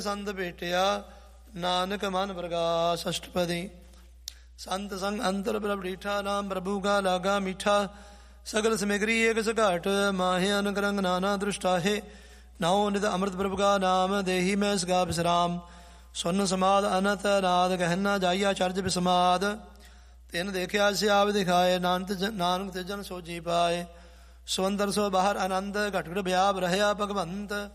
ਸੰਤ ਭੇਟਿਆ ਨਾਨਕ ਮਨ ਪ੍ਰਗਾਸ। ਅਸ਼ਟਪਦੀ। ਸੰਤ ਸੰਗ ਅੰਤਰ ਪ੍ਰਭ ਡੀਠਾ, ਨਾਮ ਪ੍ਰਭੂ ਕਾ ਲਾਗਾ ਮੀਠਾ। ਸਗਲ ਸਮਗਰੀ ਏਕ ਸਘਾਟ, ਮਾਹੇ ਅਨਕ ਰੰਗ ਨਾਨਾ ਦ੍ਰਿਸ਼ਟਾਹੇ। ਨਾਉ ਨਿਤ ਅੰਮ੍ਰਿਤ ਪ੍ਰਭ ਕਾ ਨਾਮ, ਦੇਹੀ ਮੈਂ ਸਗਾ ਬਿਸਰਾਮ। ਸੁਨ ਸਮਾਦ ਅਨਤ ਨਾਦ, ਗਹਿਨਾ ਜਾਈਆ ਚਰਜ ਬਿਸਮਾਦ। ਤਿਨ ਦੇਖਿਆ ਸਿਆਵ ਦਿਖਾਏ, ਨਾਨਕ ਤੇ ਜਨ ਸੋ ਜੀ ਪਾਏ। ਸੋ ਅੰਦਰ ਸੋ ਬਾਹਰ ਆਨੰਦ, ਘਟ ਘਟ ਵਿਆਪ ਰਹਿਆ ਭਗਵੰਤ।